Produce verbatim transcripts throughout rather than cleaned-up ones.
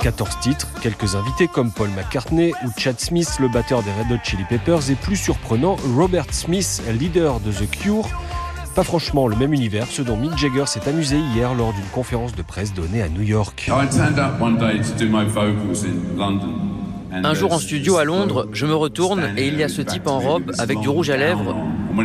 quatorze titres, quelques invités comme Paul McCartney ou Chad Smith, le batteur des Red Hot Chili Peppers, et plus surprenant, Robert Smith, leader de The Cure. Pas franchement le même univers, ce dont Mick Jagger s'est amusé hier lors d'une conférence de presse donnée à New York. Un jour en studio à Londres, je me retourne et il y a ce type en robe avec du rouge à lèvres.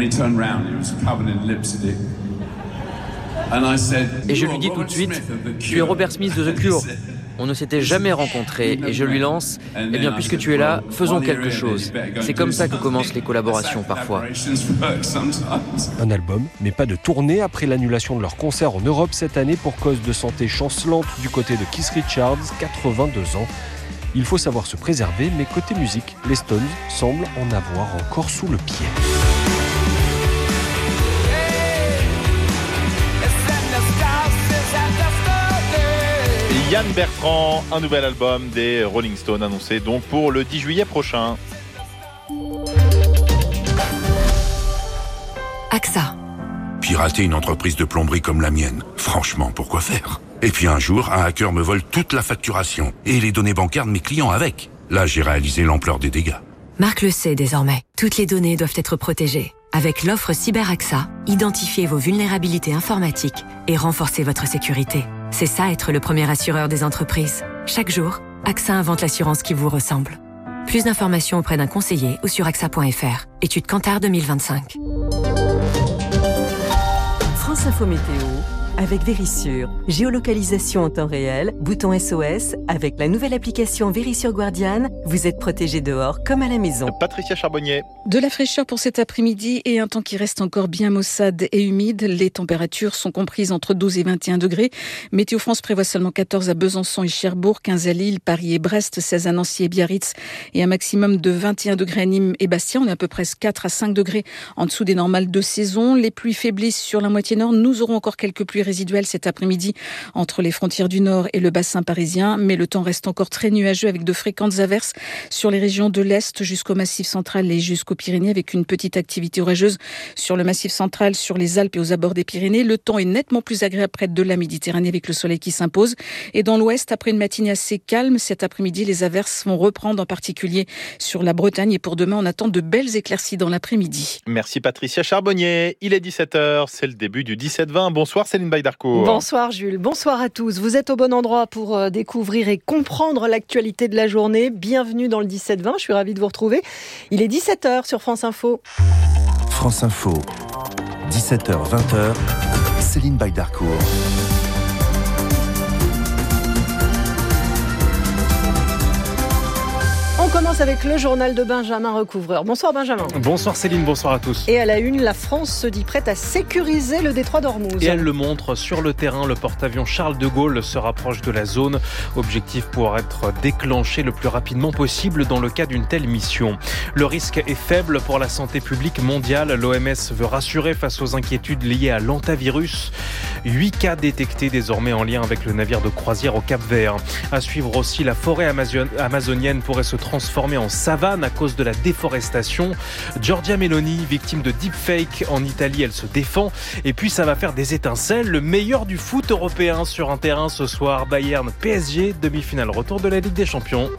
Et je lui dis tout de suite, tu es Robert Smith de The Cure. On ne s'était jamais rencontrés et je lui lance, eh bien puisque tu es là, faisons quelque chose. C'est comme ça que commencent les collaborations parfois. Un album, mais pas de tournée après l'annulation de leur concert en Europe cette année pour cause de santé chancelante du côté de Keith Richards, quatre-vingt-deux ans. Il faut savoir se préserver, mais côté musique, les Stones semblent en avoir encore sous le pied. Yann Bertrand, un nouvel album des Rolling Stones annoncé donc pour le dix juillet prochain. A X A. Pirater une entreprise de plomberie comme la mienne, franchement, pourquoi faire ? Et puis un jour, un hacker me vole toute la facturation et les données bancaires de mes clients avec. Là, j'ai réalisé l'ampleur des dégâts. Marc le sait désormais. Toutes les données doivent être protégées. Avec l'offre Cyber A X A, identifiez vos vulnérabilités informatiques et renforcez votre sécurité. C'est ça être le premier assureur des entreprises. Chaque jour, A X A invente l'assurance qui vous ressemble. Plus d'informations auprès d'un conseiller ou sur A X A point F R. Étude Kantar deux mille vingt-cinq. France Info Météo avec Vérissure. Géolocalisation en temps réel, bouton S O S. Avec la nouvelle application Vérissure Guardian, vous êtes protégé dehors comme à la maison. Patricia Charbonnier. De la fraîcheur pour cet après-midi et un temps qui reste encore bien maussade et humide. Les températures sont comprises entre douze et vingt et un degrés. Météo France prévoit seulement quatorze à Besançon et Cherbourg, quinze à Lille, Paris et Brest, seize à Nancy et Biarritz et un maximum de vingt et un degrés à Nîmes et Bastia. On est à peu près quatre à cinq degrés en dessous des normales de saison. Les pluies faiblissent sur la moitié nord. Nous aurons encore quelques pluies résiduelles cet après-midi entre les frontières du Nord et le bassin parisien, mais le temps reste encore très nuageux avec de fréquentes averses sur les régions de l'Est jusqu'au Massif central et jusqu'aux Pyrénées, avec une petite activité orageuse sur le Massif central, sur les Alpes et aux abords des Pyrénées. Le temps est nettement plus agréable près de la Méditerranée avec le soleil qui s'impose. Et dans l'Ouest, après une matinée assez calme, cet après-midi, les averses vont reprendre, en particulier sur la Bretagne. Et pour demain, on attend de belles éclaircies dans l'après-midi. Merci Patricia Charbonnier. Il est dix-sept heures, c'est le début du dix-sept vingt. Bonsoir Céline Baydarcourt. Bonsoir Jules, bonsoir à tous. Vous êtes au bon endroit pour découvrir et comprendre l'actualité de la journée. Bienvenue dans le dix-sept vingt, je suis ravie de vous retrouver. Il est dix-sept heures sur France Info. France Info, dix-sept heures vingt, Céline Baydarcourt. On commence avec le journal de Benjamin Recouvreur. Bonsoir Benjamin. Bonsoir Céline, bonsoir à tous. Et à la une, la France se dit prête à sécuriser le détroit d'Ormuz. Et elle le montre sur le terrain, le porte-avions Charles de Gaulle se rapproche de la zone. Objectif pouvoir être déclenché le plus rapidement possible dans le cas d'une telle mission. Le risque est faible pour la santé publique mondiale. L'O M S veut rassurer face aux inquiétudes liées à l'hantavirus. Huit cas détectés désormais en lien avec le navire de croisière au Cap-Vert. À suivre aussi, la forêt amazonienne pourrait se transformée en savane à cause de la déforestation. Giorgia Meloni, victime de deepfake en Italie, elle se défend. Et puis ça va faire des étincelles. Le meilleur du foot européen sur un terrain ce soir. Bayern P S G, demi-finale retour de la Ligue des Champions.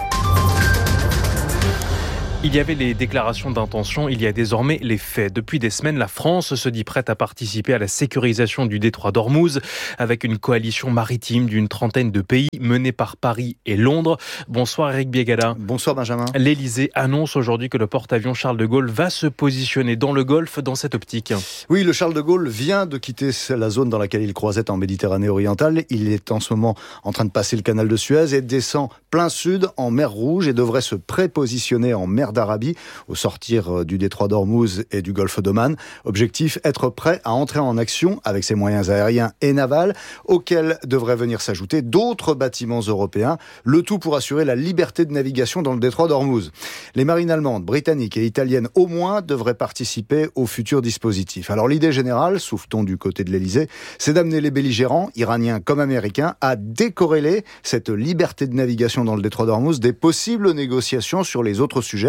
Il y avait les déclarations d'intention, il y a désormais les faits. Depuis des semaines, la France se dit prête à participer à la sécurisation du détroit d'Ormuz avec une coalition maritime d'une trentaine de pays menée par Paris et Londres. Bonsoir Eric Biegada. Bonsoir Benjamin. L'Elysée annonce aujourd'hui que le porte-avions Charles de Gaulle va se positionner dans le Golfe dans cette optique. Oui, le Charles de Gaulle vient de quitter la zone dans laquelle il croisait en Méditerranée orientale. Il est en ce moment en train de passer le canal de Suez et descend plein sud en mer Rouge et devrait se prépositionner en mer d'Arabie au sortir du détroit d'Ormuz et du golfe d'Oman. Objectif, être prêt à entrer en action avec ses moyens aériens et navals auxquels devraient venir s'ajouter d'autres bâtiments européens, le tout pour assurer la liberté de navigation dans le détroit d'Ormuz. Les marines allemandes, britanniques et italiennes au moins devraient participer au futur dispositif. Alors l'idée générale, souffle-t-on du côté de l'Elysée, c'est d'amener les belligérants, iraniens comme américains, à décorréler cette liberté de navigation dans le détroit d'Ormuz des possibles négociations sur les autres sujets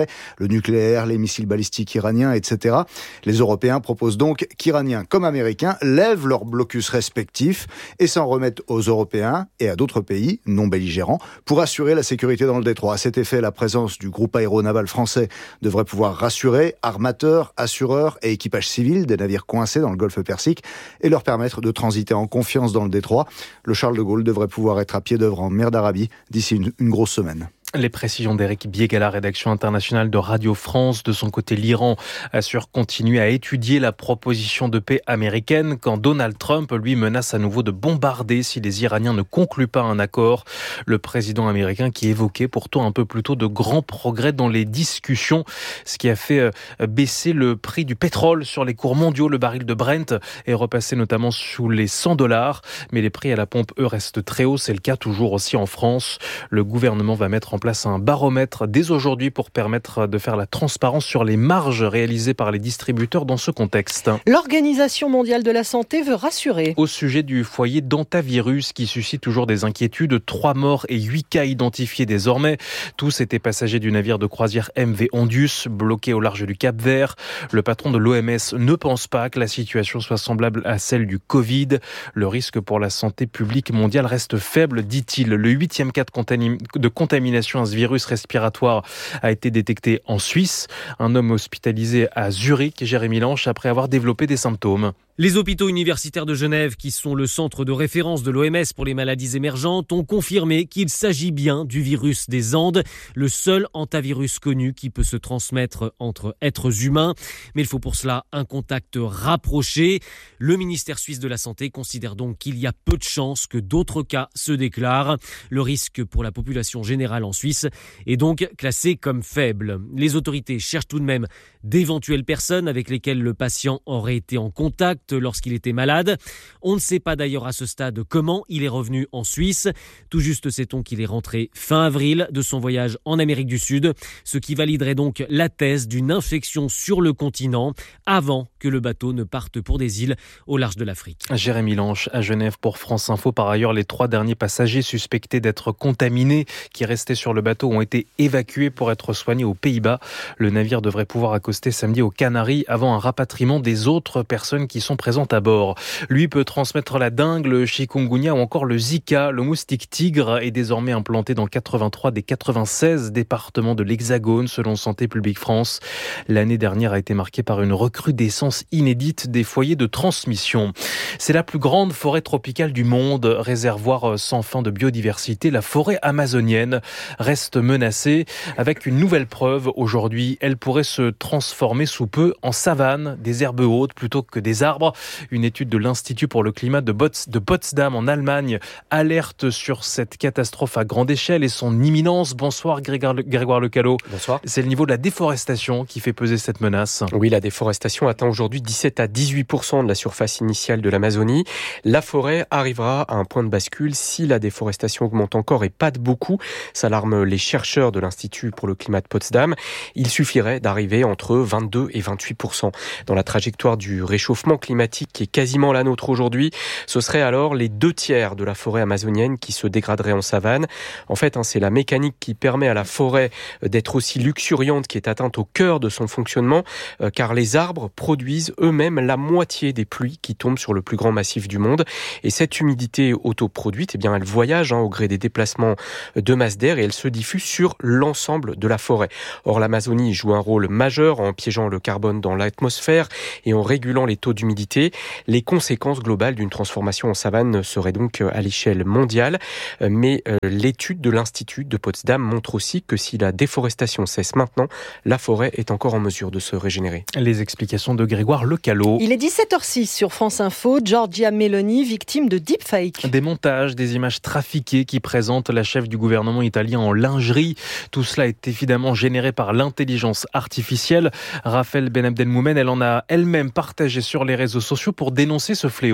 le nucléaire, les missiles balistiques iraniens, et cetera. Les Européens proposent donc qu'Iraniens comme Américains lèvent leurs blocus respectifs et s'en remettent aux Européens et à d'autres pays non belligérants pour assurer la sécurité dans le détroit. À cet effet, la présence du groupe aéronaval français devrait pouvoir rassurer armateurs, assureurs et équipages civils des navires coincés dans le golfe Persique et leur permettre de transiter en confiance dans le détroit. Le Charles de Gaulle devrait pouvoir être à pied d'œuvre en mer d'Arabie d'ici une, une grosse semaine. Les précisions d'Éric Bieg à la rédaction internationale de Radio France. De son côté, l'Iran assure continuer à étudier la proposition de paix américaine quand Donald Trump, lui, menace à nouveau de bombarder si les Iraniens ne concluent pas un accord. Le président américain qui évoquait pourtant un peu plus tôt de grands progrès dans les discussions, ce qui a fait baisser le prix du pétrole sur les cours mondiaux. Le baril de Brent est repassé notamment sous les cent dollars, mais les prix à la pompe, eux, restent très hauts. C'est le cas toujours aussi en France. Le gouvernement va mettre en place un baromètre dès aujourd'hui pour permettre de faire la transparence sur les marges réalisées par les distributeurs dans ce contexte. L'Organisation mondiale de la santé veut rassurer. Au sujet du foyer d'hantavirus qui suscite toujours des inquiétudes, trois morts et huit cas identifiés désormais. Tous étaient passagers du navire de croisière M V Ondius, bloqué au large du Cap-Vert. Le patron de l'O M S ne pense pas que la situation soit semblable à celle du Covid. Le risque pour la santé publique mondiale reste faible, dit-il. Le huitième cas de contamination à ce virus respiratoire a été détecté en Suisse. Un homme hospitalisé à Zurich, Jérémy Lanche, après avoir développé des symptômes. Les hôpitaux universitaires de Genève, qui sont le centre de référence de l'O M S pour les maladies émergentes, ont confirmé qu'il s'agit bien du virus des Andes, le seul hantavirus connu qui peut se transmettre entre êtres humains. Mais il faut pour cela un contact rapproché. Le ministère suisse de la Santé considère donc qu'il y a peu de chances que d'autres cas se déclarent. Le risque pour la population générale en Suisse est donc classé comme faible. Les autorités cherchent tout de même d'éventuelles personnes avec lesquelles le patient aurait été en contact lorsqu'il était malade. On ne sait pas d'ailleurs à ce stade comment il est revenu en Suisse. Tout juste sait-on qu'il est rentré fin avril de son voyage en Amérique du Sud, ce qui validerait donc la thèse d'une infection sur le continent avant que le bateau ne parte pour des îles au large de l'Afrique. Jérémy Lanche à Genève pour France Info. Par ailleurs, les trois derniers passagers suspectés d'être contaminés qui restaient sur le bateau ont été évacués pour être soignés aux Pays-Bas. Le navire devrait pouvoir accoster samedi aux Canaries avant un rapatriement des autres personnes qui sont présentes à bord. Lui peut transmettre la dengue, le chikungunya ou encore le Zika. Le moustique tigre est désormais implanté dans quatre-vingt-trois des quatre-vingt-seize départements de l'Hexagone selon Santé publique France. L'année dernière a été marquée par une recrudescence inédite des foyers de transmission. C'est la plus grande forêt tropicale du monde, réservoir sans fin de biodiversité. La forêt amazonienne reste menacée avec une nouvelle preuve aujourd'hui. Elle pourrait se transformer sous peu en savane, des herbes hautes plutôt que des arbres. Une étude de l'Institut pour le climat de Potsdam en Allemagne alerte sur cette catastrophe à grande échelle et son imminence. Bonsoir Grégoire, Grégoire Lecalot. Bonsoir. C'est le niveau de la déforestation qui fait peser cette menace. Oui, la déforestation atteint aujourd'hui dix-sept à dix-huit pour cent de la surface initiale de l'Amazonie. La forêt arrivera à un point de bascule si la déforestation augmente encore et pas de beaucoup, s'alarment les chercheurs de l'Institut pour le climat de Potsdam. Il suffirait d'arriver entre vingt-deux et vingt-huit pour cent. Dans la trajectoire du réchauffement climatique qui est quasiment la nôtre aujourd'hui, ce serait alors les deux tiers de la forêt amazonienne qui se dégraderaient en savane. En fait, hein, c'est la mécanique qui permet à la forêt d'être aussi luxuriante qui est atteinte au cœur de son fonctionnement, euh, car les arbres produisent eux-mêmes la moitié des pluies qui tombent sur le plus grand massif du monde. Et cette humidité autoproduite, eh bien, elle voyage hein, au gré des déplacements de masse d'air et elle se diffuse sur l'ensemble de la forêt. Or, l'Amazonie joue un rôle majeur en piégeant le carbone dans l'atmosphère et en régulant les taux d'humidité. Les conséquences globales d'une transformation en savane seraient donc à l'échelle mondiale. Mais euh, l'étude de l'Institut de Potsdam montre aussi que si la déforestation cesse maintenant, la forêt est encore en mesure de se régénérer. Les explications de Grégoire Lecalot. Il est dix-sept heures six sur France Info. Giorgia Meloni, victime de deepfake. Des montages, des images trafiquées qui présentent la chef du gouvernement italien en lingerie. Tout cela est évidemment généré par l'intelligence artificielle. Raphaël Ben Abdelmoumen, elle en a elle-même partagé sur les réseaux sociaux pour dénoncer ce fléau.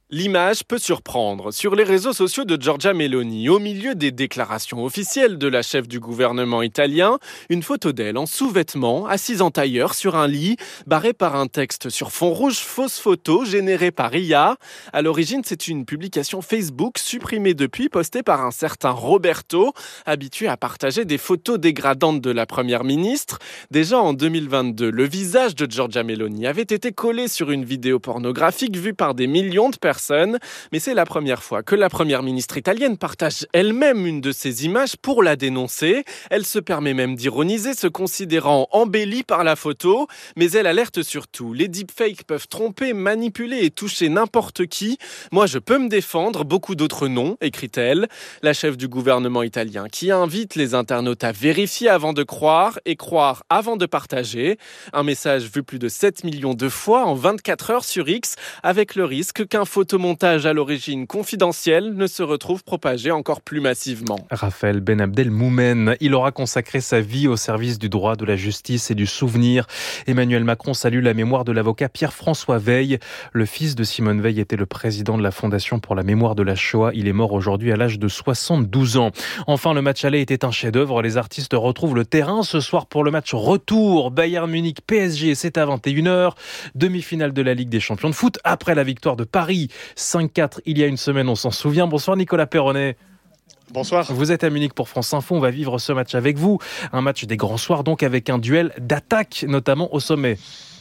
L'image peut surprendre. Sur les réseaux sociaux de Giorgia Meloni, au milieu des déclarations officielles de la chef du gouvernement italien, une photo d'elle en sous-vêtements, assise en tailleur sur un lit, barrée par un texte sur fond rouge, fausse photo générée par I A. À l'origine, c'est une publication Facebook supprimée depuis, postée par un certain Roberto, habitué à partager des photos dégradantes de la première ministre. Déjà en deux mille vingt-deux, le visage de Giorgia Meloni avait été collé sur une vidéo pornographique vue par des millions de personnes. Mais c'est la première fois que la première ministre italienne partage elle-même une de ces images pour la dénoncer. Elle se permet même d'ironiser, se considérant embellie par la photo. Mais elle alerte surtout, les deepfakes peuvent tromper, manipuler et toucher n'importe qui. Moi, je peux me défendre, beaucoup d'autres non, écrit-elle. La chef du gouvernement italien qui invite les internautes à vérifier avant de croire et croire avant de partager. Un message vu plus de sept millions de fois en vingt-quatre heures sur X, avec le risque qu'un photomontage à l'origine confidentiel ne se retrouve propagé encore plus massivement. Raphaël Ben Abdelmoumen, il aura consacré sa vie au service du droit, de la justice et du souvenir. Emmanuel Macron salue la mémoire de l'avocat Pierre-François Veil. Le fils de Simone Veil était le président de la Fondation pour la mémoire de la Shoah. Il est mort aujourd'hui à l'âge de soixante-douze ans. Enfin, le match aller était un chef-d'œuvre. Les artistes retrouvent le terrain ce soir pour le match retour. Bayern Munich P S G, c'est à vingt et une heures. Demi-finale de la Ligue des champions de foot après la victoire de Paris. cinq quatre il y a une semaine, on s'en souvient. Bonsoir Nicolas Perronnet. Bonsoir. Vous êtes à Munich pour France Info, on va vivre ce match avec vous. Un match des grands soirs donc avec un duel d'attaque, notamment au sommet.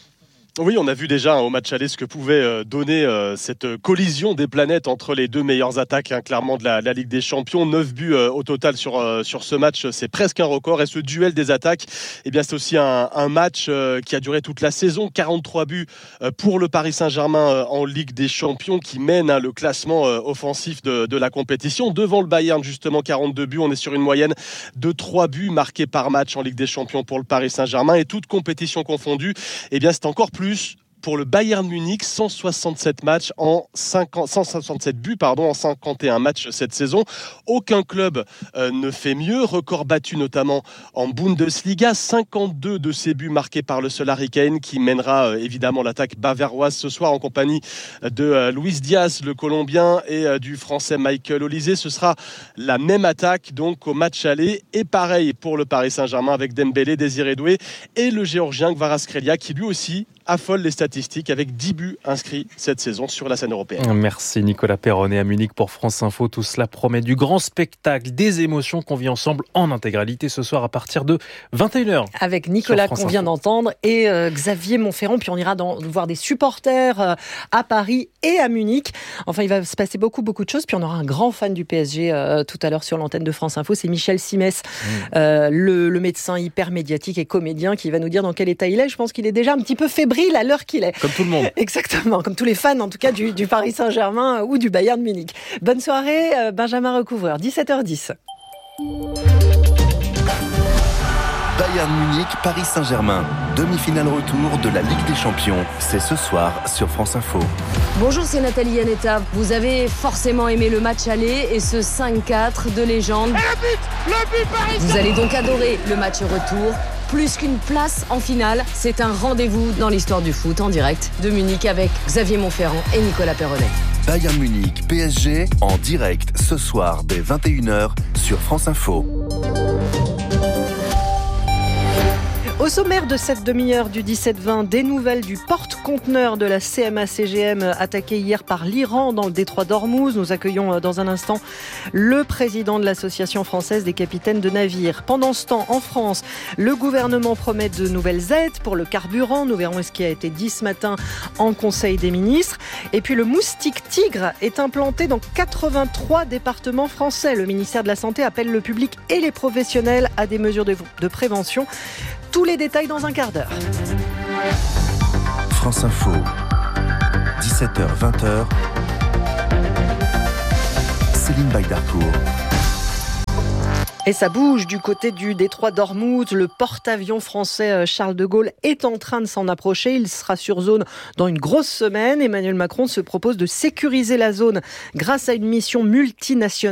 Oui, on a vu déjà hein, au match aller ce que pouvait euh, donner euh, cette collision des planètes entre les deux meilleures attaques hein, clairement de la, la Ligue des Champions. neuf buts euh, au total sur, euh, sur ce match, c'est presque un record. Et ce duel des attaques, eh bien, c'est aussi un, un match euh, qui a duré toute la saison. quarante-trois buts euh, pour le Paris Saint-Germain euh, en Ligue des Champions qui mène hein, le classement euh, offensif de, de la compétition. Devant le Bayern, justement, quarante-deux buts. On est sur une moyenne de trois buts marqués par match en Ligue des Champions pour le Paris Saint-Germain. Et toute compétition confondue, eh bien, c'est encore plus pour le Bayern Munich, cent soixante-sept matchs en cinquante, cent soixante-sept buts pardon, en cinquante et un matchs cette saison. Aucun club euh, ne fait mieux. Record battu notamment en Bundesliga. cinquante-deux de ces buts marqués par le seul Harry Kane qui mènera euh, évidemment l'attaque bavaroise ce soir en compagnie de euh, Luis Diaz, le Colombien, et euh, du Français Michael Olise. Ce sera la même attaque donc au match aller. Et pareil pour le Paris Saint-Germain avec Dembélé, Désiré Doué et le Géorgien Kvaratskhelia qui lui aussi affole les statistiques avec dix buts inscrits cette saison sur la scène européenne. Merci Nicolas Perronnet à Munich pour France Info. Tout cela promet du grand spectacle, des émotions qu'on vit ensemble en intégralité ce soir à partir de vingt et une heures. Avec Nicolas qu'on vient d'entendre et euh, Xavier Montferrand. Puis on ira dans, voir des supporters euh, à Paris et à Munich. Enfin, il va se passer beaucoup, beaucoup de choses. Puis on aura un grand fan du P S G euh, tout à l'heure sur l'antenne de France Info. C'est Michel Simès, mmh. euh, le, le médecin hyper médiatique et comédien qui va nous dire dans quel état il est. Je pense qu'il est déjà un petit peu fébrile à l'heure qu'il est. Comme tout le monde. Exactement, comme tous les fans en tout cas du, du Paris Saint-Germain ou du Bayern Munich. Bonne soirée, euh, Benjamin Recouvreur, dix-sept heures dix. Bayern Munich, Paris Saint-Germain. Demi-finale retour de la Ligue des Champions. C'est ce soir sur France Info. Bonjour, c'est Nathalie Yanetta. Vous avez forcément aimé le match aller et ce cinq quatre de légende. Et le but, le but Paris. Vous allez donc adorer le match retour. Plus qu'une place en finale, c'est un rendez-vous dans l'histoire du foot en direct de Munich avec Xavier Montferrand et Nicolas Perronnet. Bayern Munich, P S G en direct ce soir dès vingt et une heures sur France Info. Au sommaire de cette demi-heure du dix-sept vingt, des nouvelles du porte-conteneur de la C M A C G M attaqué hier par l'Iran dans le détroit d'Ormuz. Nous accueillons dans un instant le président de l'Association française des capitaines de navires. Pendant ce temps, en France, le gouvernement promet de nouvelles aides pour le carburant. Nous verrons ce qui a été dit ce matin en Conseil des ministres. Et puis le moustique tigre est implanté dans quatre-vingt-trois départements français. Le ministère de la Santé appelle le public et les professionnels à des mesures de, de prévention. Tous les détails dans un quart d'heure. France Info, dix-sept heures vingt. Céline Baydarcourt. Et ça bouge du côté du détroit d'Ormuz. Le porte-avions français Charles de Gaulle est en train de s'en approcher. Il sera sur zone dans une grosse semaine. Emmanuel Macron se propose de sécuriser la zone grâce à une mission multinationale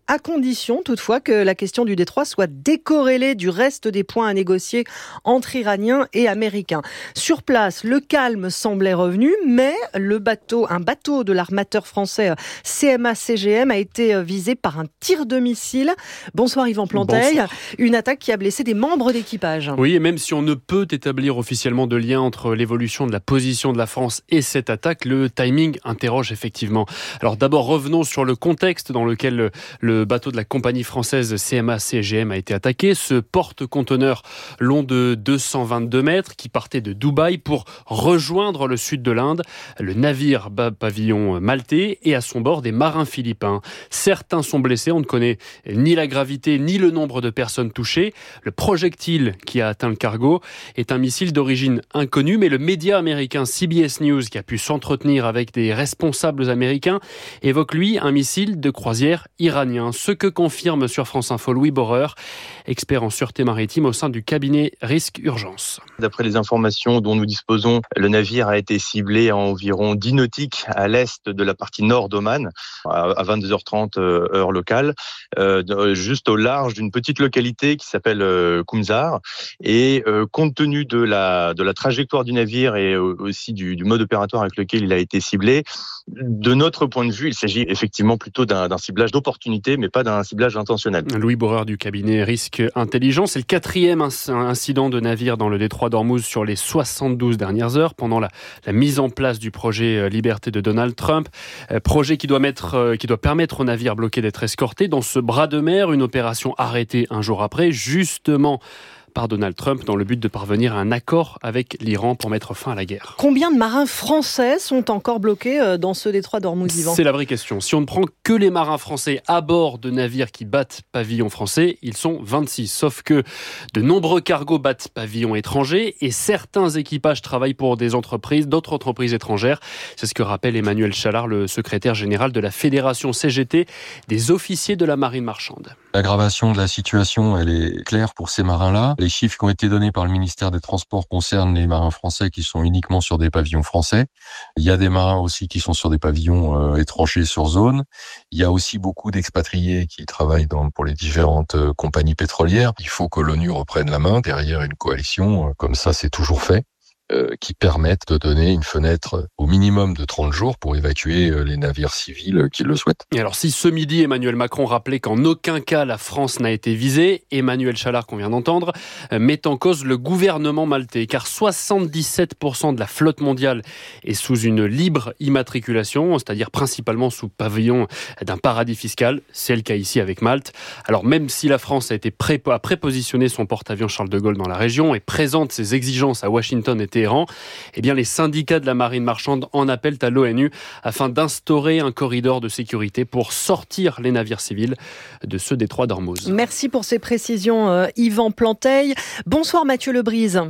à condition toutefois que la question du détroit soit décorrélée du reste des points à négocier entre Iraniens et Américains. Sur place, le calme semblait revenu, mais le bateau, un bateau de l'armateur français C M A C G M a été visé par un tir de missile. Bonsoir Yvan Planteil. Bonsoir. Une attaque qui a blessé des membres d'équipage. Oui, et même si on ne peut établir officiellement de lien entre l'évolution de la position de la France et cette attaque, le timing interroge effectivement. Alors d'abord, revenons sur le contexte dans lequel le, le bateau de la compagnie française C M A C G M a été attaqué. Ce porte-conteneur long de deux cent vingt-deux mètres qui partait de Dubaï pour rejoindre le sud de l'Inde. Le navire bat pavillon maltais et à son bord des marins philippins. Certains sont blessés, on ne connaît ni la gravité ni le nombre de personnes touchées. Le projectile qui a atteint le cargo est un missile d'origine inconnue, mais le média américain C B S News, qui a pu s'entretenir avec des responsables américains, évoque lui un missile de croisière iranien. Ce que confirme sur France Info Louis Borreur, expert en sûreté maritime au sein du cabinet Risque Urgence. D'après les informations dont nous disposons, le navire a été ciblé à environ dix nautiques à l'est de la partie nord d'Oman, à vingt-deux heures trente heure locale, euh, juste au large d'une petite localité qui s'appelle euh, Kumzar. Et euh, compte tenu de la, de la trajectoire du navire et aussi du, du mode opératoire avec lequel il a été ciblé, de notre point de vue, il s'agit effectivement plutôt d'un, d'un ciblage d'opportunité, mais pas d'un ciblage intentionnel. Louis Borreur du cabinet Risque Intelligence. C'est le quatrième incident de navire dans le détroit d'Ormuz sur les soixante-douze dernières heures, pendant la, la mise en place du projet Liberté de Donald Trump. Projet qui doit, mettre, qui doit permettre aux navires bloqués d'être escortés dans ce bras de mer, une opération arrêtée un jour après, justement par Donald Trump, dans le but de parvenir à un accord avec l'Iran pour mettre fin à la guerre. Combien de marins français sont encore bloqués dans ce détroit d'Ormuz, Yvan ? C'est la vraie question. Si on ne prend que les marins français à bord de navires qui battent pavillon français, ils sont vingt-six. Sauf que de nombreux cargos battent pavillon étranger et certains équipages travaillent pour des entreprises, d'autres entreprises étrangères. C'est ce que rappelle Emmanuel Chalard, le secrétaire général de la Fédération C G T des officiers de la marine marchande. L'aggravation de la situation, elle est claire pour ces marins-là. Les chiffres qui ont été donnés par le ministère des Transports concernent les marins français qui sont uniquement sur des pavillons français. Il y a des marins aussi qui sont sur des pavillons euh, étrangers sur zone. Il y a aussi beaucoup d'expatriés qui travaillent dans, pour les différentes euh, compagnies pétrolières. Il faut que l'ONU reprenne la main derrière une coalition, euh, comme ça c'est toujours fait, euh, qui permettent de donner une fenêtre au minimum de trente jours pour évacuer euh, les navires civils qui le souhaitent. Et alors si ce midi Emmanuel Macron rappelait qu'en aucun cas la France n'a été visée, Emmanuel Chalard qu'on vient d'entendre euh, met en cause le gouvernement maltais, car soixante-dix-sept pour cent de la flotte mondiale est sous une libre immatriculation, c'est-à-dire principalement sous pavillon d'un paradis fiscal. C'est le cas ici avec Malte. Alors même si la France a été pré- a prépositionné son porte-avions Charles de Gaulle dans la région et présente ses exigences à Washington et Téhéran, eh bien les syndicats de la marine marchande en appellent à l'ONU afin d'instaurer un corridor de sécurité pour sortir les navires civils de ce détroit d'Ormuz. Merci pour ces précisions, euh, Yvan Planteil. Bonsoir Mathieu Lebrise.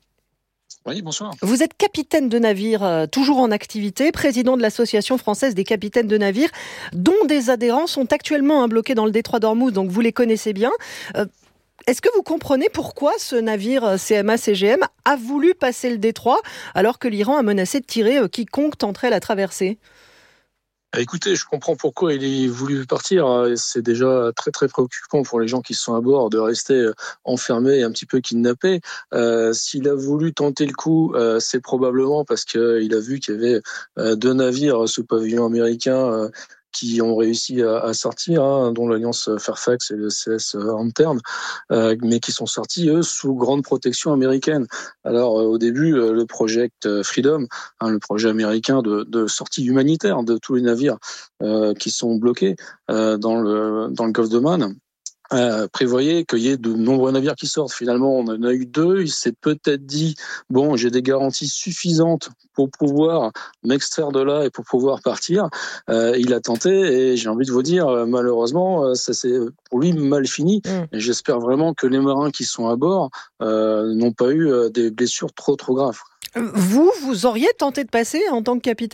Oui, bonsoir. Vous êtes capitaine de navire, euh, toujours en activité, président de l'Association française des capitaines de navires, dont des adhérents sont actuellement bloqués dans le détroit d'Ormuz, donc vous les connaissez bien. Euh, Est-ce que vous comprenez pourquoi ce navire C M A C G M a voulu passer le détroit alors que l'Iran a menacé de tirer quiconque tenterait la traversée ? Écoutez, je comprends pourquoi il a voulu partir. C'est déjà très très préoccupant pour les gens qui sont à bord de rester enfermés et un petit peu kidnappés. Euh, s'il a voulu tenter le coup, euh, c'est probablement parce qu'il a vu qu'il y avait euh, deux navires sous pavillon américain euh, qui ont réussi à, à sortir, hein, dont l'Alliance Fairfax et le C S Antern, euh, mais qui sont sortis, eux, sous grande protection américaine. Alors, euh, au début, euh, le Project Freedom, hein, le projet américain de, de sortie humanitaire de tous les navires euh, qui sont bloqués euh, dans le dans le Golfe d'Oman, Euh, prévoyait qu'il y ait de nombreux navires qui sortent. Finalement, on en a eu deux. Il s'est peut-être dit, bon, j'ai des garanties suffisantes pour pouvoir m'extraire de là et pour pouvoir partir. Euh, il a tenté et j'ai envie de vous dire, malheureusement, ça s'est pour lui mal fini. Mmh. Et j'espère vraiment que les marins qui sont à bord euh, n'ont pas eu des blessures trop, trop graves. Vous, vous auriez tenté de passer en tant que capitaine ?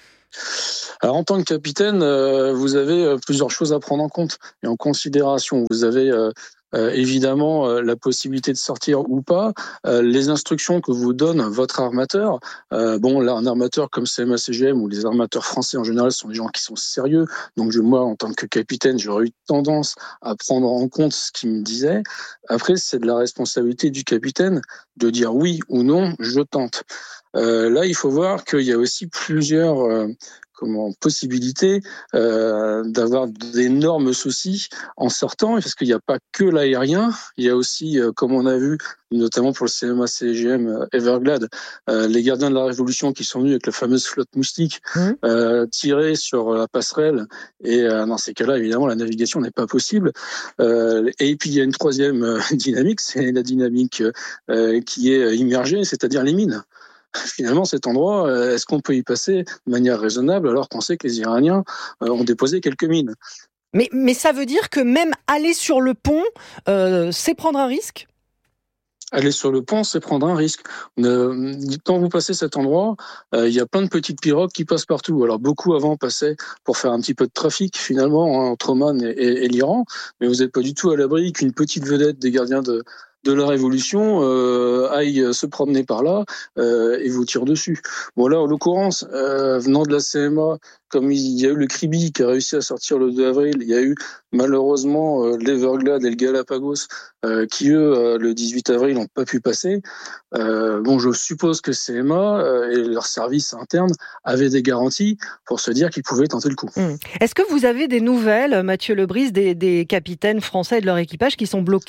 Alors, en tant que capitaine, euh, vous avez euh, plusieurs choses à prendre en compte et en considération. Vous avez euh, euh, évidemment euh, la possibilité de sortir ou pas, euh, les instructions que vous donne votre armateur. Euh, bon, là, un armateur comme C M A C G M ou les armateurs français en général sont des gens qui sont sérieux. Donc, je, moi, en tant que capitaine, j'aurais eu tendance à prendre en compte ce qu'il me disait. Après, c'est de la responsabilité du capitaine de dire oui ou non, je tente. Euh, là, il faut voir qu'il y a aussi plusieurs euh, comment, possibilités euh, d'avoir d'énormes soucis en sortant, parce qu'il n'y a pas que l'aérien, il y a aussi, euh, comme on a vu, notamment pour le C M A C G M Everglades, euh, les gardiens de la Révolution qui sont venus avec la fameuse flotte moustique mmh. euh, tirer sur la passerelle, et euh, dans ces cas-là, évidemment, la navigation n'est pas possible. Euh, et puis, il y a une troisième euh, dynamique, c'est la dynamique euh, qui est immergée, c'est-à-dire les mines. Finalement, cet endroit, est-ce qu'on peut y passer de manière raisonnable alors qu'on sait que les Iraniens ont déposé quelques mines ? Mais, mais ça veut dire que même aller sur le pont, euh, c'est prendre un risque ? Aller sur le pont, c'est prendre un risque. Euh, quand vous passez cet endroit, euh, il y a plein de petites pirogues qui passent partout. Alors beaucoup avant passaient pour faire un petit peu de trafic finalement hein, entre Oman et, et, et l'Iran, mais vous n'êtes pas du tout à l'abri qu'une petite vedette des gardiens de de la Révolution euh, aille se promener par là euh, et vous tire dessus. Bon là, en l'occurrence, euh, venant de la C M A, comme il y a eu le Kribi qui a réussi à sortir le deux avril, il y a eu malheureusement euh, l'Everglade et le Galapagos euh, qui, eux, euh, le dix-huit avril, n'ont pas pu passer. Euh, bon, je suppose que C M A euh, et leurs services internes avaient des garanties pour se dire qu'ils pouvaient tenter le coup. Mmh. Est-ce que vous avez des nouvelles, Mathieu Lebris, des, des capitaines français et de leur équipage qui sont bloqués ?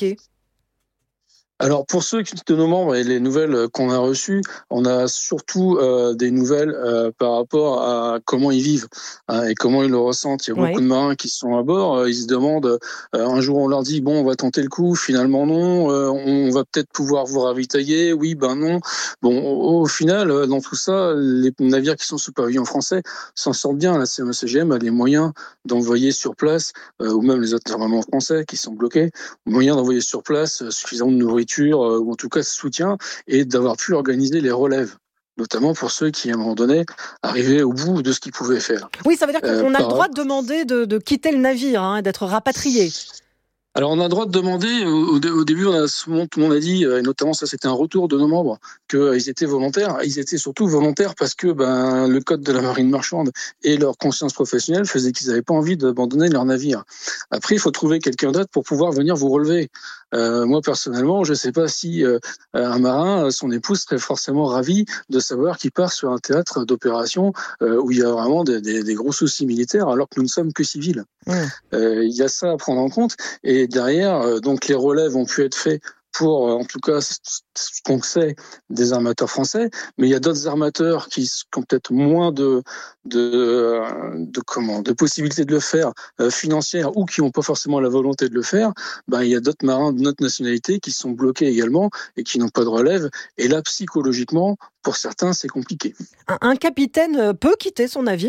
Alors pour ceux de nos membres et les nouvelles qu'on a reçues, on a surtout euh, des nouvelles euh, par rapport à comment ils vivent hein, et comment ils le ressentent. Il y a beaucoup oui. de marins qui sont à bord, euh, ils se demandent, euh, un jour on leur dit bon on va tenter le coup, finalement non, euh, on va peut-être pouvoir vous ravitailler, oui ben non. Bon au, au final dans tout ça, les navires qui sont sous pavillon français s'en sortent bien. La C M A C G M a les moyens d'envoyer sur place, euh, ou même les autres armements français qui sont bloqués, moyens d'envoyer sur place euh, suffisamment de nourriture ou en tout cas soutien, et d'avoir pu organiser les relèves, notamment pour ceux qui, à un moment donné, arrivaient au bout de ce qu'ils pouvaient faire. Oui, ça veut dire qu'on euh, a par... le droit de demander de, de quitter le navire, hein, d'être rapatrié. Alors, on a le droit de demander, au, au début, on a, tout le monde a dit, et notamment ça, c'était un retour de nos membres, qu'ils étaient volontaires. Ils étaient surtout volontaires parce que ben, le code de la marine marchande et leur conscience professionnelle faisaient qu'ils n'avaient pas envie d'abandonner leur navire. Après, il faut trouver quelqu'un d'autre pour pouvoir venir vous relever. Euh, moi, personnellement, je ne sais pas si euh, un marin, son épouse serait forcément ravie de savoir qu'il part sur un théâtre d'opération euh, où il y a vraiment des, des, des gros soucis militaires alors que nous ne sommes que civils. Mmh. Euh, il y a ça à prendre en compte. Et derrière, euh, donc les relèves ont pu être faits pour, euh, en tout cas, ce qu'on sait des armateurs français, mais il y a d'autres armateurs qui, qui ont peut-être moins de, de, de, comment, de possibilités de le faire euh, financières ou qui n'ont pas forcément la volonté de le faire. Ben, il y a d'autres marins de notre nationalité qui sont bloqués également et qui n'ont pas de relève. Et là, psychologiquement, pour certains, c'est compliqué. Un, un capitaine peut quitter son navire ?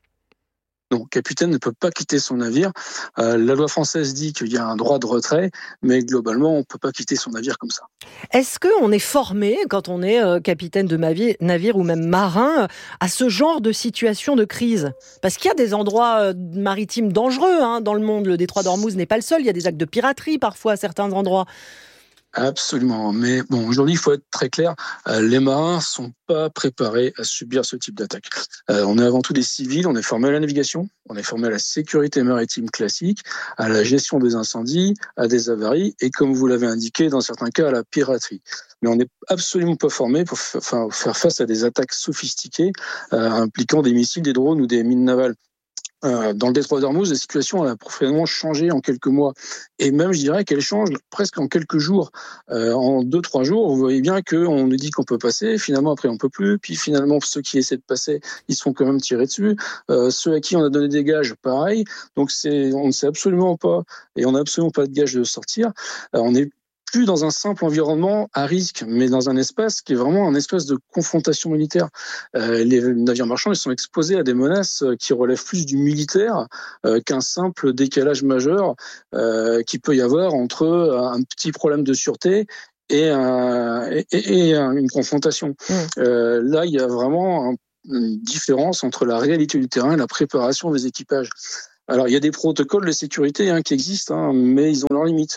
Non, le capitaine ne peut pas quitter son navire. Euh, la loi française dit qu'il y a un droit de retrait, mais globalement, on ne peut pas quitter son navire comme ça. Est-ce qu'on est formé, quand on est euh, capitaine de navire, navire ou même marin, à ce genre de situation de crise ? Parce qu'il y a des endroits euh, maritimes dangereux hein, dans le monde. Le détroit d'Ormuz n'est pas le seul. Il y a des actes de piraterie parfois à certains endroits. Absolument, mais bon, aujourd'hui, il faut être très clair, euh, les marins sont pas préparés à subir ce type d'attaque. Euh, on est avant tout des civils, on est formé à la navigation, on est formé à la sécurité maritime classique, à la gestion des incendies, à des avaries, et comme vous l'avez indiqué, dans certains cas, à la piraterie. Mais on n'est absolument pas formé pour f- enfin, faire face à des attaques sophistiquées euh, impliquant des missiles, des drones ou des mines navales. Euh, dans le détroit d'Ormuz, la situation a profondément changé en quelques mois. Et même, je dirais qu'elle change presque en quelques jours. Euh, en deux, trois jours, vous voyez bien qu'on nous dit qu'on peut passer. Finalement, après, on peut plus. Puis finalement, ceux qui essaient de passer, ils se font quand même tirer dessus. Euh, ceux à qui on a donné des gages, pareil. Donc, c'est, on ne sait absolument pas, et on n'a absolument pas de gage de sortir. Euh, on est plus dans un simple environnement à risque, mais dans un espace qui est vraiment un espace de confrontation militaire. Euh, les navires marchands, ils sont exposés à des menaces qui relèvent plus du militaire euh, qu'un simple décalage majeur euh, qu'il peut y avoir entre un petit problème de sûreté et, un, et, et une confrontation. Mmh. Euh, là, il y a vraiment un, une différence entre la réalité du terrain et la préparation des équipages. Alors, il y a des protocoles de sécurité hein, qui existent, hein, mais ils ont leurs limites.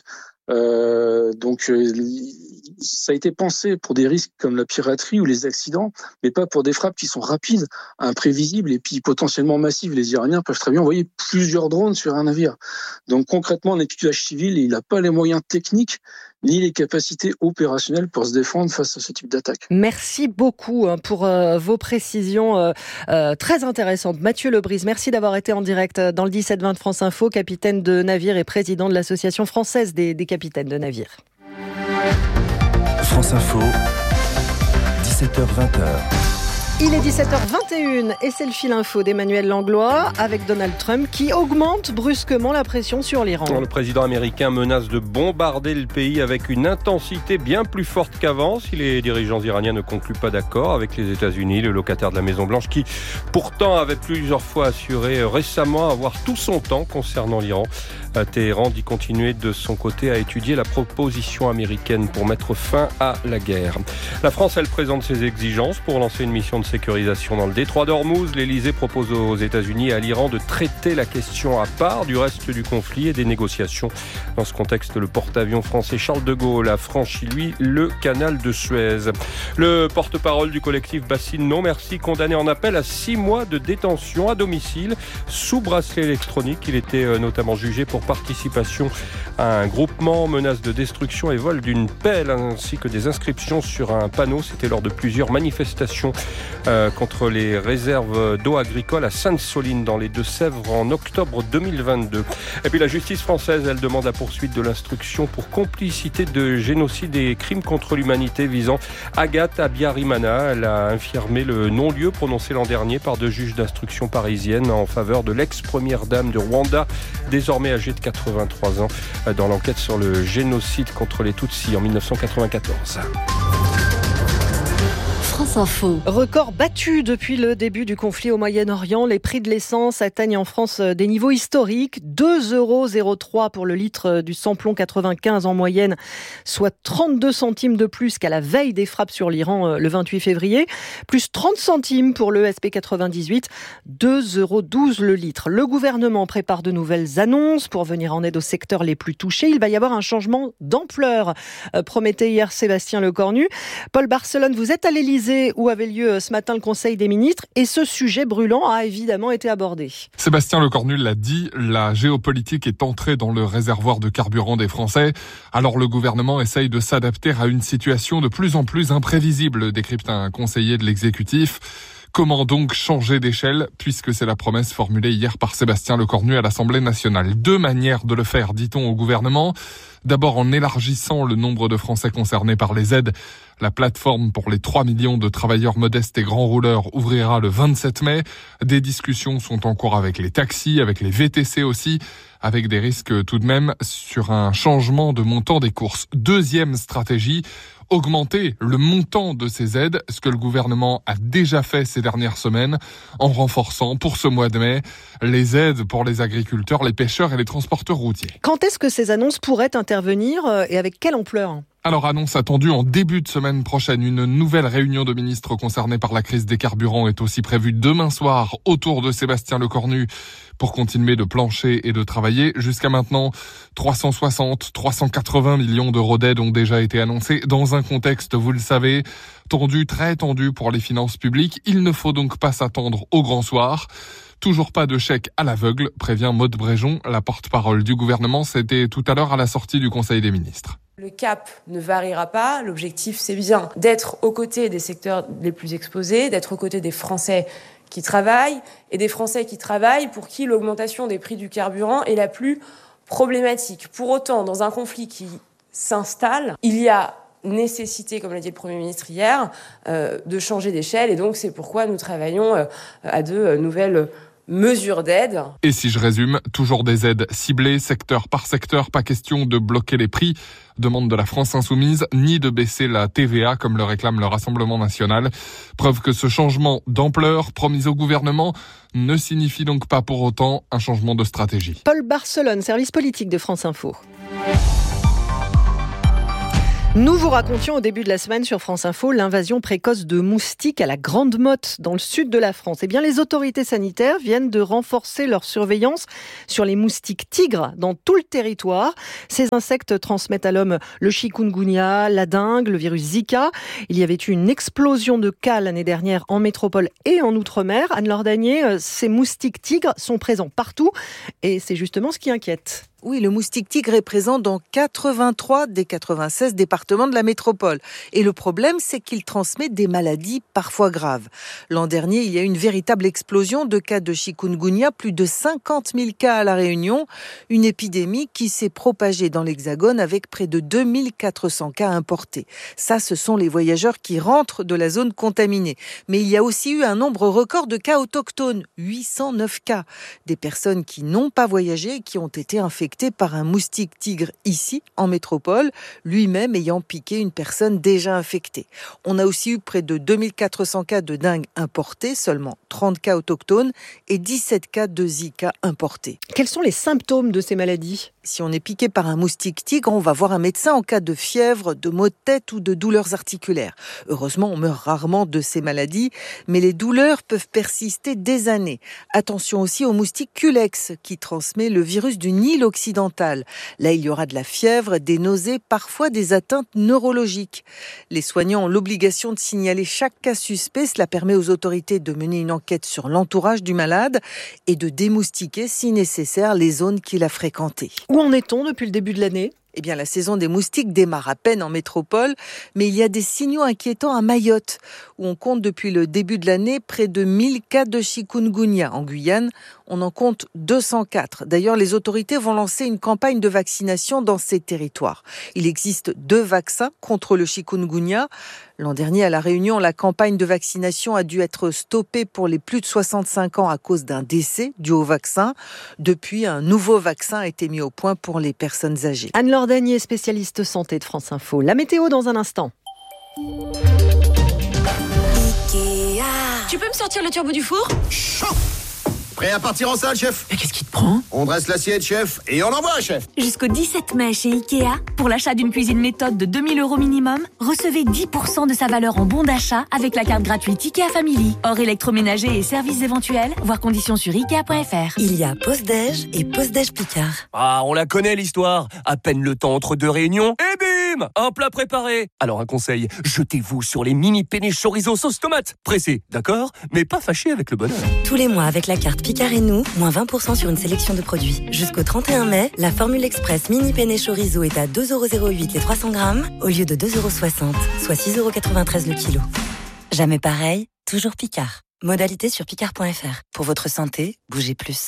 Euh, donc, euh, ça a été pensé pour des risques comme la piraterie ou les accidents, mais pas pour des frappes qui sont rapides, imprévisibles et puis potentiellement massives. Les Iraniens peuvent très bien envoyer plusieurs drones sur un navire. Donc concrètement, un équipage civil, il n'a pas les moyens techniques ni les capacités opérationnelles pour se défendre face à ce type d'attaque. Merci beaucoup pour euh, vos précisions euh, euh, très intéressantes. Mathieu Lebris, merci d'avoir été en direct dans le dix-sept vingt de France Info, capitaine de navire et président de l'Association française des, des capitaines de navire. France Info, dix-sept heures vingt. Il est dix-sept heures vingt et une et c'est le fil info d'Emmanuel Langlois avec Donald Trump qui augmente brusquement la pression sur l'Iran. Le président américain menace de bombarder le pays avec une intensité bien plus forte qu'avant si les dirigeants iraniens ne concluent pas d'accord avec les États-Unis, le locataire de la Maison-Blanche qui pourtant avait plusieurs fois assuré récemment avoir tout son temps concernant l'Iran. Téhéran dit continuer de son côté à étudier la proposition américaine pour mettre fin à la guerre. La France, elle présente ses exigences pour lancer une mission de sécurisation dans le détroit d'Ormuz. L'Elysée propose aux États-Unis et à l'Iran de traiter la question à part du reste du conflit et des négociations. Dans ce contexte, le porte-avions français Charles de Gaulle a franchi, lui, le canal de Suez. Le porte-parole du collectif Bassine Non Merci, condamné en appel à six mois de détention à domicile sous bracelet électronique. Il était notamment jugé pour participation à un groupement, menace de destruction et vol d'une pelle, ainsi que des inscriptions sur un panneau. C'était lors de plusieurs manifestations euh, contre les réserves d'eau agricole à Sainte-Soline dans les Deux-Sèvres en octobre deux mille vingt-deux. Et puis la justice française, elle demande la poursuite de l'instruction pour complicité de génocide et crimes contre l'humanité visant Agathe Abiyarimana. Elle a infirmé le non-lieu prononcé l'an dernier par deux juges d'instruction parisiennes en faveur de l'ex-première dame de Rwanda, désormais âgée de quatre-vingt-trois ans, dans l'enquête sur le génocide contre les Tutsis en dix-neuf cent quatre-vingt-quatorze. France Info. Record battu depuis le début du conflit au Moyen-Orient. Les prix de l'essence atteignent en France des niveaux historiques. deux euros zéro trois pour le litre du samplon quatre-vingt-quinze en moyenne, soit trente-deux centimes de plus qu'à la veille des frappes sur l'Iran le vingt-huit février. Plus trente centimes pour le E S P quatre-vingt-dix-huit, deux euros douze le litre. Le gouvernement prépare de nouvelles annonces pour venir en aide aux secteurs les plus touchés. Il va y avoir un changement d'ampleur, promettait hier Sébastien Lecornu. Paul Barcelone, vous êtes à l'Élysée où avait lieu ce matin le Conseil des ministres et ce sujet brûlant a évidemment été abordé. Sébastien Lecornu l'a dit, la géopolitique est entrée dans le réservoir de carburant des Français. Alors le gouvernement essaye de s'adapter à une situation de plus en plus imprévisible, décrypte un conseiller de l'exécutif. Comment donc changer d'échelle, puisque c'est la promesse formulée hier par Sébastien Lecornu à l'Assemblée nationale. Deux manières de le faire, dit-on au gouvernement. D'abord en élargissant le nombre de Français concernés par les aides. La plateforme pour les trois millions de travailleurs modestes et grands rouleurs ouvrira le vingt-sept mai. Des discussions sont en cours avec les taxis, avec les V T C aussi, avec des risques tout de même sur un changement de montant des courses. Deuxième stratégie, augmenter le montant de ces aides, ce que le gouvernement a déjà fait ces dernières semaines, en renforçant pour ce mois de mai les aides pour les agriculteurs, les pêcheurs et les transporteurs routiers. Quand est-ce que ces annonces pourraient intervenir et avec quelle ampleur ? Alors, annonce attendue en début de semaine prochaine. Une nouvelle réunion de ministres concernés par la crise des carburants est aussi prévue demain soir autour de Sébastien Lecornu pour continuer de plancher et de travailler. Jusqu'à maintenant, trois cent soixante, trois cent quatre-vingts millions d'euros d'aide ont déjà été annoncés dans un contexte, vous le savez, tendu, très tendu pour les finances publiques. Il ne faut donc pas s'attendre au grand soir. Toujours pas de chèque à l'aveugle, prévient Maude Bréjon, la porte-parole du gouvernement. C'était tout à l'heure à la sortie du Conseil des ministres. Le cap ne variera pas. L'objectif, c'est bien d'être aux côtés des secteurs les plus exposés, d'être aux côtés des Français qui travaillent et des Français qui travaillent pour qui l'augmentation des prix du carburant est la plus problématique. Pour autant, dans un conflit qui s'installe, il y a nécessité, comme l'a dit le Premier ministre hier, euh, de changer d'échelle. Et donc, c'est pourquoi nous travaillons euh, à de euh, nouvelles mesures d'aide. Et si je résume, toujours des aides ciblées, secteur par secteur, pas question de bloquer les prix, demande de la France Insoumise, ni de baisser la T V A comme le réclame le Rassemblement national. Preuve que ce changement d'ampleur promis au gouvernement ne signifie donc pas pour autant un changement de stratégie. Paul Barcelone, service politique de France Info. Nous vous racontions au début de la semaine sur France Info l'invasion précoce de moustiques à la Grande Motte dans le sud de la France. Eh bien, les autorités sanitaires viennent de renforcer leur surveillance sur les moustiques tigres dans tout le territoire. Ces insectes transmettent à l'homme le chikungunya, la dengue, le virus Zika. Il y avait eu une explosion de cas l'année dernière en métropole et en Outre-mer. Anne-Laure Danier, ces moustiques tigres sont présents partout et c'est justement ce qui inquiète. Oui, le moustique tigre est présent dans quatre-vingt-trois des quatre-vingt-seize départements de la métropole. Et le problème, c'est qu'il transmet des maladies parfois graves. L'an dernier, il y a eu une véritable explosion de cas de chikungunya, plus de cinquante mille cas à La Réunion, une épidémie qui s'est propagée dans l'Hexagone avec près de deux mille quatre cents cas importés. Ça, ce sont les voyageurs qui rentrent de la zone contaminée. Mais il y a aussi eu un nombre record de cas autochtones, huit cent neuf cas. Des personnes qui n'ont pas voyagé et qui ont été infectées par un moustique tigre ici, en métropole, lui-même ayant piqué une personne déjà infectée. On a aussi eu près de deux mille quatre cents cas de dengue importés, seulement trente cas autochtones et dix-sept cas de Zika importés. Quels sont les symptômes de ces maladies ? Si on est piqué par un moustique tigre, on va voir un médecin en cas de fièvre, de maux de tête ou de douleurs articulaires. Heureusement, on meurt rarement de ces maladies, mais les douleurs peuvent persister des années. Attention aussi au moustique culex, qui transmet le virus du Nil occidental. Là, il y aura de la fièvre, des nausées, parfois des atteintes neurologiques. Les soignants ont l'obligation de signaler chaque cas suspect. Cela permet aux autorités de mener une enquête sur l'entourage du malade et de démoustiquer, si nécessaire, les zones qu'il a fréquentées. Où en est-on depuis le début de l'année ? Eh bien, la saison des moustiques démarre à peine en métropole, mais il y a des signaux inquiétants à Mayotte, où on compte depuis le début de l'année près de mille cas de chikungunya. En Guyane, on en compte deux cent quatre. D'ailleurs, les autorités vont lancer une campagne de vaccination dans ces territoires. Il existe deux vaccins contre le chikungunya. L'an dernier, à La Réunion, la campagne de vaccination a dû être stoppée pour les plus de soixante-cinq ans à cause d'un décès dû au vaccin. Depuis, un nouveau vaccin a été mis au point pour les personnes âgées. Anne-Laure Danier, spécialiste santé de France Info. La météo dans un instant. Ikea. Tu peux me sortir le turbo du four ? Chaud. Prêt à partir en salle, chef ? Mais qu'est-ce qui te prend ? On dresse l'assiette, chef, et on envoie, chef. Jusqu'au dix-sept mai chez Ikea, pour l'achat d'une cuisine méthode de deux mille euros minimum, recevez dix pour cent de sa valeur en bon d'achat avec la carte gratuite Ikea Family. Hors électroménager et services éventuels, voir conditions sur ikea point f r. Il y a pause déj et pause déj Picard. Ah, on la connaît l'histoire. À peine le temps entre deux réunions, et bim, un plat préparé. Alors un conseil, jetez-vous sur les mini penne chorizo sauce tomate. Pressé, d'accord, mais pas fâché avec le bonheur. Tous les mois avec la carte Picard et nous, moins vingt pour cent sur une sélection de produits. Jusqu'au trente et un mai, la formule express mini penne chorizo est à deux euros zéro huit les trois cents grammes au lieu de deux euros soixante, soit six euros quatre-vingt-treize le kilo. Jamais pareil, toujours Picard. Modalité sur picard point f r. Pour votre santé, bougez plus.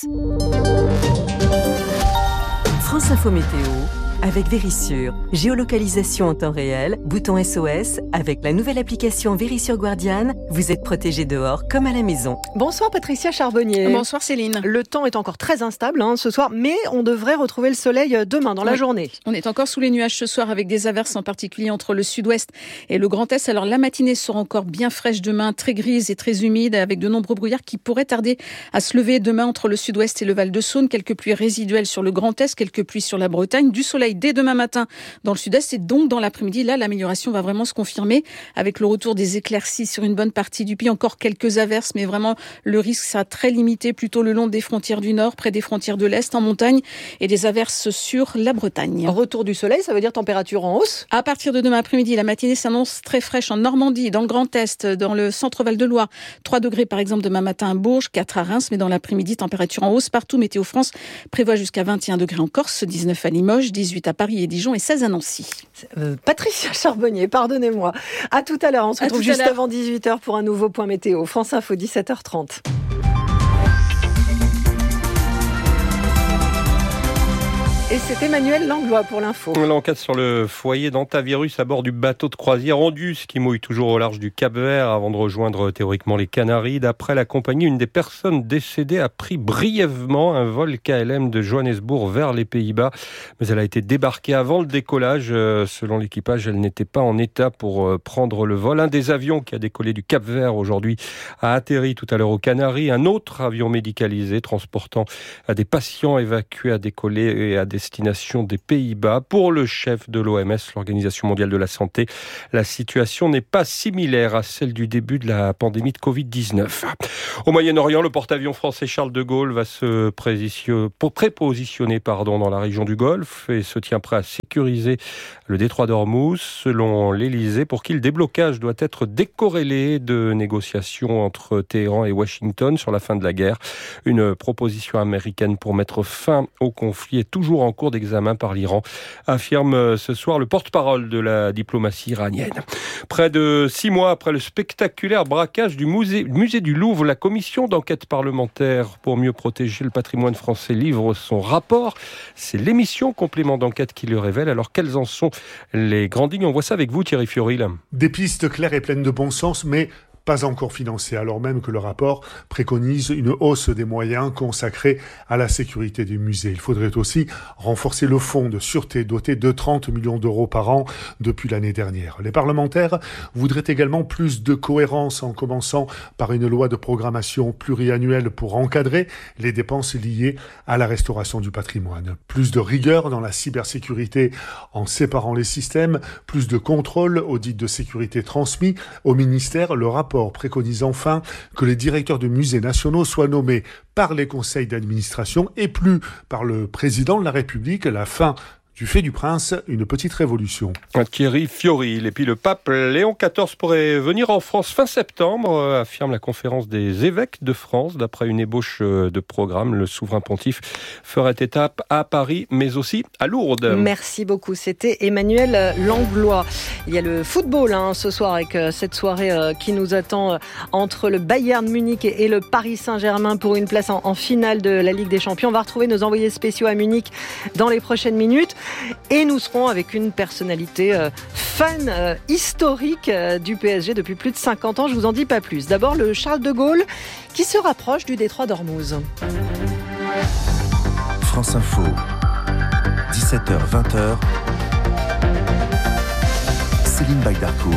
France Info Météo avec Vérissure. Géolocalisation en temps réel, bouton S O S. Avec la nouvelle application Vérissure Guardiane, vous êtes protégé dehors comme à la maison. Bonsoir Patricia Charbonnier. Bonsoir Céline. Le temps est encore très instable hein, ce soir, mais on devrait retrouver le soleil demain dans la oui. journée. On est encore sous les nuages ce soir avec des averses en particulier entre le sud-ouest et le Grand Est. Alors la matinée sera encore bien fraîche demain, très grise et très humide avec de nombreux brouillards qui pourraient tarder à se lever demain entre le sud-ouest et le Val-de-Saône. Quelques pluies résiduelles sur le Grand Est, quelques pluies sur la Bretagne, du soleil dès demain matin dans le sud-est et donc dans l'après-midi. Là, l'amélioration va vraiment se confirmer avec le retour des éclaircies sur une bonne partie du pays. Encore quelques averses, mais vraiment le risque sera très limité plutôt le long des frontières du nord, près des frontières de l'est, en montagne et des averses sur la Bretagne. Retour du soleil, ça veut dire température en hausse ? À partir de demain après-midi, la matinée s'annonce très fraîche en Normandie, dans le Grand Est, dans le centre Val-de-Loire. trois degrés par exemple demain matin à Bourges, quatre à Reims, mais dans l'après-midi, température en hausse partout. Météo France prévoit jusqu'à vingt et un degrés en Corse, dix-neuf à Limoges, dix-huit à Paris et Dijon et seize à Nancy. Euh, Patricia Charbonnier, pardonnez-moi. À tout à l'heure, on se retrouve juste avant dix-huit heures pour un nouveau point météo. France Info, dix-sept heures trente. Et c'est Emmanuel Langlois pour l'info. L'enquête sur le foyer d'hantavirus à bord du bateau de croisière Andus qui mouille toujours au large du Cap-Vert avant de rejoindre théoriquement les Canaries. D'après la compagnie, une des personnes décédées a pris brièvement un vol K L M de Johannesburg vers les Pays-Bas. Mais elle a été débarquée avant le décollage. Selon l'équipage, elle n'était pas en état pour prendre le vol. Un des avions qui a décollé du Cap-Vert aujourd'hui a atterri tout à l'heure aux Canaries. Un autre avion médicalisé transportant des patients évacués a décollé et a destination des Pays-Bas. Pour le chef de l'O M S, l'Organisation mondiale de la santé, la situation n'est pas similaire à celle du début de la pandémie de covid dix-neuf. Au Moyen-Orient, le porte-avions français Charles de Gaulle va se prépositionner pardon, dans la région du Golfe et se tient prêt à sécuriser le détroit d'Ormuz. Selon l'Élysée, pour qui le déblocage doit être décorrélé de négociations entre Téhéran et Washington sur la fin de la guerre. Une proposition américaine pour mettre fin au conflit est toujours en cours d'examen par l'Iran, affirme ce soir le porte-parole de la diplomatie iranienne. Près de six mois après le spectaculaire braquage du musée, musée du Louvre, la commission d'enquête parlementaire pour mieux protéger le patrimoine français livre son rapport. C'est l'émission Complément d'enquête qui le révèle. Alors quelles en sont les grandes lignes? On voit ça avec vous, Thierry Fioril. Des pistes claires et pleines de bon sens, mais pas encore financé, alors même que le rapport préconise une hausse des moyens consacrés à la sécurité du musée. Il faudrait aussi renforcer le fonds de sûreté doté de trente millions d'euros par an depuis l'année dernière. Les parlementaires voudraient également plus de cohérence en commençant par une loi de programmation pluriannuelle pour encadrer les dépenses liées à la restauration du patrimoine. Plus de rigueur dans la cybersécurité en séparant les systèmes, plus de contrôle, audit de sécurité transmis au ministère. Le rapport préconise enfin que les directeurs de musées nationaux soient nommés par les conseils d'administration et plus par le président de la République. La fin du fait du prince, une petite révolution. Thierry Fioril. Et puis le pape Léon quatorze pourrait venir en France fin septembre, affirme la conférence des évêques de France. D'après une ébauche de programme, le souverain pontife ferait étape à Paris, mais aussi à Lourdes. Merci beaucoup. C'était Emmanuel Langlois. Il y a le football hein, ce soir avec cette soirée qui nous attend entre le Bayern Munich et le Paris Saint-Germain pour une place en, en finale de la Ligue des Champions. On va retrouver nos envoyés spéciaux à Munich dans les prochaines minutes. Et nous serons avec une personnalité euh, fan euh, historique euh, du P S G depuis plus de cinquante ans. Je vous en dis pas plus. D'abord, le Charles de Gaulle qui se rapproche du détroit d'Ormuz. France Info, dix-sept heures vingt. Céline Bagdarcourt.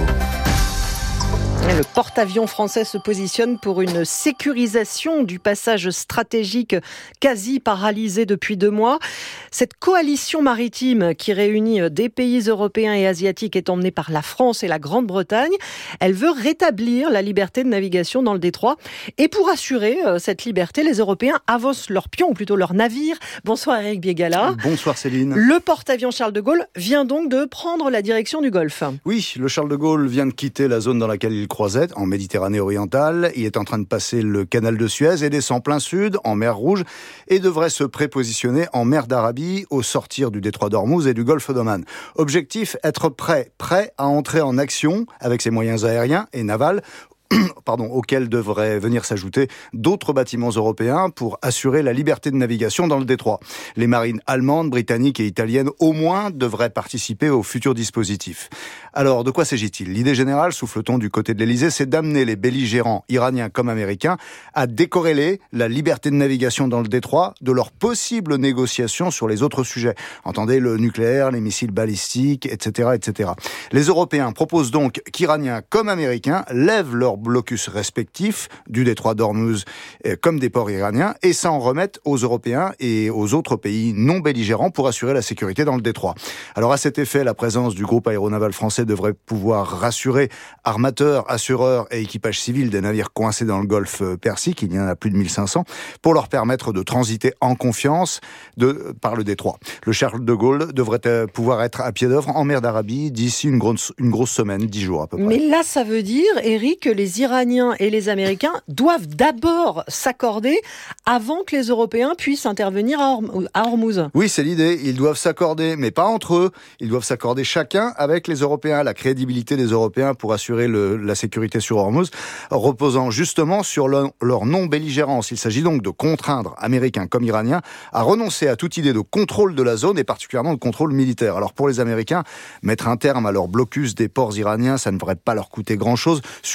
Le porte-avions français se positionne pour une sécurisation du passage stratégique quasi paralysé depuis deux mois. Cette coalition maritime qui réunit des pays européens et asiatiques est emmenée par la France et la Grande-Bretagne. Elle veut rétablir la liberté de navigation dans le détroit. Et pour assurer cette liberté, les Européens avancent leurs pions, ou plutôt leurs navires. Bonsoir Eric Biegala. Bonsoir Céline. Le porte-avions Charles de Gaulle vient donc de prendre la direction du Golfe. Oui, le Charles de Gaulle vient de quitter la zone dans laquelle il croisait, en Méditerranée orientale. Il est en train de passer le canal de Suez et descend plein sud, en mer Rouge, et devrait se prépositionner en mer d'Arabie, au sortir du détroit d'Ormuz et du golfe d'Oman. Objectif, être prêt, prêt à entrer en action avec ses moyens aériens et navals, pardon, auxquels devraient venir s'ajouter d'autres bâtiments européens pour assurer la liberté de navigation dans le détroit. Les marines allemandes, britanniques et italiennes au moins devraient participer au futur dispositif. Alors, de quoi s'agit-il? L'idée générale, souffle-t-on du côté de l'Elysée, c'est d'amener les belligérants iraniens comme américains à décorréler la liberté de navigation dans le détroit de leurs possibles négociations sur les autres sujets. Entendez, le nucléaire, les missiles balistiques, et cetera, et cetera. Les Européens proposent donc qu'Iraniens comme Américains lèvent leur blocus respectifs du détroit d'Ormuz comme des ports iraniens et s'en remettent aux Européens et aux autres pays non belligérants pour assurer la sécurité dans le détroit. Alors à cet effet, la présence du groupe aéronaval français devrait pouvoir rassurer armateurs, assureurs et équipages civils des navires coincés dans le golfe Persique, il y en a plus de mille cinq cents, pour leur permettre de transiter en confiance de, par le détroit. Le Charles de Gaulle devrait pouvoir être à pied d'œuvre en mer d'Arabie d'ici une grosse, une grosse semaine, dix jours à peu près. Mais là, ça veut dire, Eric, que les Iraniens et les Américains doivent d'abord s'accorder avant que les Européens puissent intervenir à Ormuz. Oui, c'est l'idée. Ils doivent s'accorder, mais pas entre eux. Ils doivent s'accorder chacun avec les Européens. La crédibilité des Européens pour assurer le, la sécurité sur Ormuz, reposant justement sur le, leur non-belligérance. Il s'agit donc de contraindre Américains comme Iraniens à renoncer à toute idée de contrôle de la zone et particulièrement de contrôle militaire. Alors pour les Américains, mettre un terme à leur blocus des ports iraniens, ça ne devrait pas leur coûter grand-chose, surtout si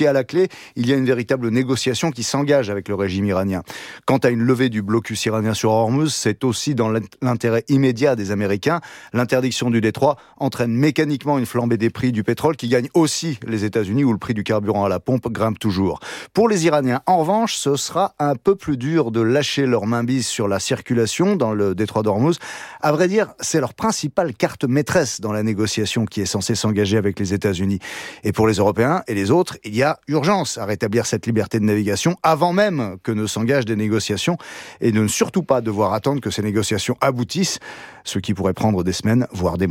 à la clé, il y a une véritable négociation qui s'engage avec le régime iranien. Quant à une levée du blocus iranien sur Hormuz, c'est aussi dans l'intérêt immédiat des Américains. L'interdiction du détroit entraîne mécaniquement une flambée des prix du pétrole qui gagne aussi les États-Unis où le prix du carburant à la pompe grimpe toujours. Pour les Iraniens, en revanche, ce sera un peu plus dur de lâcher leur mainmise sur la circulation dans le détroit d'Hormuz. À vrai dire, c'est leur principale carte maîtresse dans la négociation qui est censée s'engager avec les États-Unis. Et pour les Européens et les autres, il y a urgence à rétablir cette liberté de navigation avant même que ne s'engagent des négociations et de ne surtout pas devoir attendre que ces négociations aboutissent, ce qui pourrait prendre des semaines, voire des mois.